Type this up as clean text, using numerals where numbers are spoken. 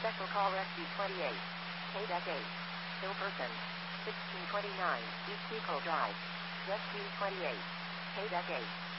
Special call SB28. KDEC 8. Hilperson. 1629 East Depot Drive. SB28. KDEC 8.